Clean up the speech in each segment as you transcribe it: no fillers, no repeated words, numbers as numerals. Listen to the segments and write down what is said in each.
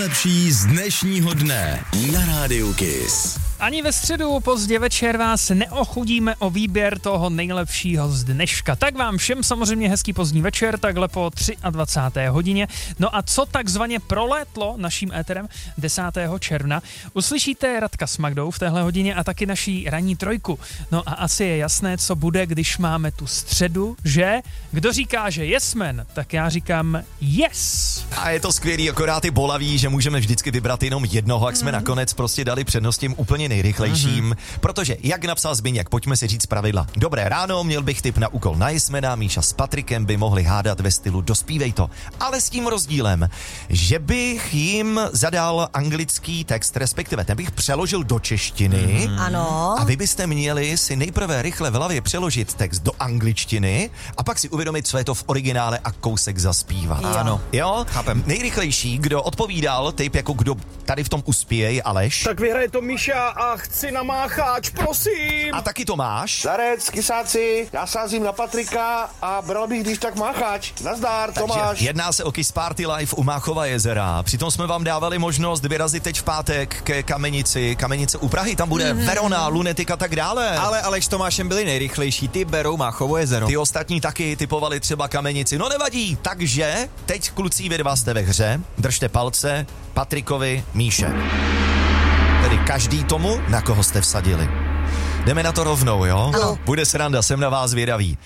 nejlepší z dnešního dne na Rádiu Kiss. Ani ve středu pozdě večer vás neochudíme o výběr toho nejlepšího z dneška. Tak vám všem samozřejmě hezký pozdní večer, takhle po 23. hodině. No a co takzvaně prolétlo naším éterem 10. června? Uslyšíte Radka s Magdou v téhle hodině a taky naší ranní trojku. No a asi je jasné, co bude, když máme tu středu, že? Kdo říká, že yes man, tak já říkám yes. A je to skvělý, akorát je bolavý, že můžeme vždycky vybrat jenom jednoho, jak jsme nakonec prostě dali přednost tím úplně nejrychlejším, protože, jak napsal Zbyněk, pojďme si říct pravidla. Dobré ráno, měl bych tip na úkol na Jesmena, Míša s Patrikem by mohli hádat ve stylu dospívej to. Ale s tím rozdílem, že bych jim zadal anglický text, respektive ten bych přeložil do češtiny. Ano. A vy byste měli si nejprve rychle v hlavě přeložit text do angličtiny a pak si uvědomit, co je to v originále a kousek zaspívat. Ano. Jo? Chápem. Nejrychlejší, kdo odpovídal, typ jako kdo tady v tom uspěje, je Aleš. Tak vyhraje to Míša a chci na mácháč, prosím. A taky Tomáš. Zarec, kysáci, já sázím na Patrika a bral bych když tak mácháč. Nazdár, Tomáš. Takže jedná se o Kiss Party Live u Máchova jezera. Přitom jsme vám dávali možnost vyrazit teď v pátek ke Kamenici. Kamenice u Prahy, tam bude Verona, Lunetik a tak dále. Ale Aleš s Tomášem byli nejrychlejší, ty berou Máchovo jezero. Ty ostatní taky typovali třeba Kamenici. No nevadí, takže teď kluci vy dva jste ve hře, držte palce Patrikovi, Míše. Tedy každý tomu, na koho jste vsadili. Jdeme na to rovnou, jo? Ano. Bude sranda, jsem na vás zvědavý.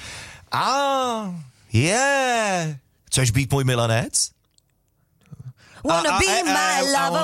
Chceš být můj milenec? Wanna be my lover.